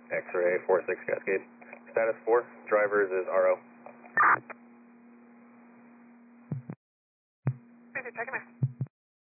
X-ray 46 Cascade. Status 4, drivers is RO. Taking